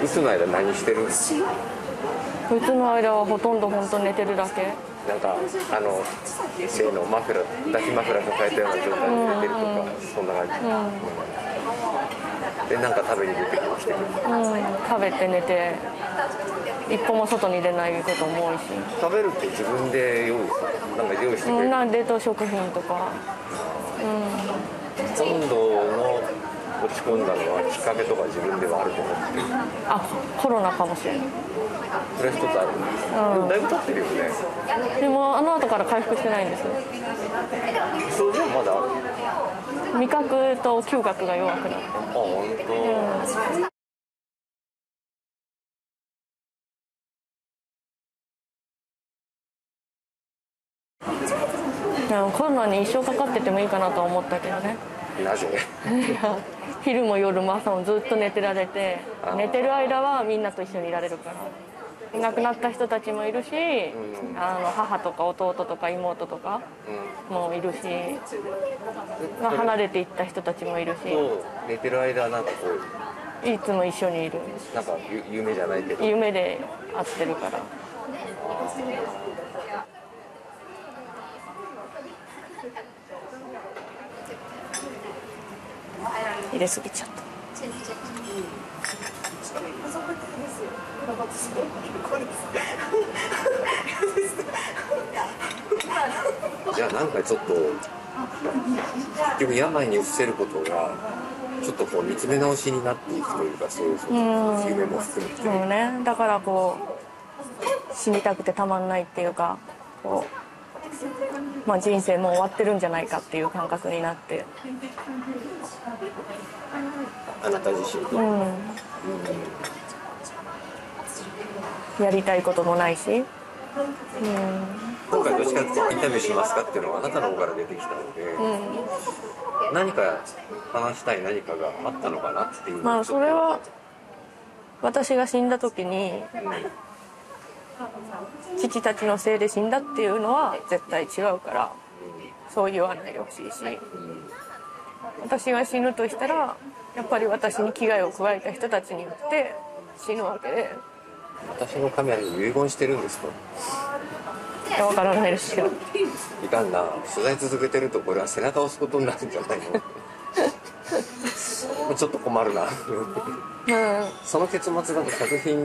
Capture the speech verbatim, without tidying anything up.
うつの間何してるんですか？ うつの間はほとんど本当寝てるだけ。 なんかあの例のマフラー抱き枕抱えたような状態で寝てるとか、うんうん、そんな感じ、うん、でなんか食べに出てきてくる、 うん、食べて寝て一歩も外に出ないことも多いし。 食べるって自分で用意なんか用意してくれる、 うん、冷凍食品とか、うん、 今度の落ち込んだのはきっかけとか自分ではあると思ってる。 あ、コロナかもしれない。 それ一つある、うん、でもだいぶ経ってるよね。 でもあの後から回復してないんですよ。 症状まだある？ 味覚と嗅覚が弱くなって。 あ、本当。うん、コロナに一生かかっててもいいかなと思ったけどね。 なぜ？ 昼も夜も朝もずっと寝てられて、寝てる間はみんなと一緒にいられるから。亡くなった人たちもいるし、うん、あの母とか弟とか妹とかもいるし、うん、離れていった人たちもいるし。 寝てる間はなんかこういつも一緒にいる。 なんか夢じゃないけど夢で会ってるから。入れすぎちゃった。 じゃあなんかちょっと結局病に伏せることがちょっとこう見つめ直しになっていくというか、そういう夢も含めて。 そうね、だからこう死にたくてたまんないっていうか、こう、まあ、人生もう終わってるんじゃないかっていう感覚になって。 あなた自身と、 うんうん、やりたいこともないし、うん、 今回どっちかってインタビューしますかっていうのはあなたの方から出てきたので、うん、何か話したい何かがあったのかなっていう。 まあそれは私が死んだ時に、うん、父たちのせいで死んだっていうのは絶対違うから、うん、そう言わないでほしいし、うん、私が死ぬとしたらやっぱり私に危害を加えた人たちによって死ぬわけで。 私のカメラに遺言してるんですか？ いや、わからないですけど。 いかんな、取材続けてるとこれは背中を押すことになるんじゃないの？ちょっと困るな。うん、その結末が作品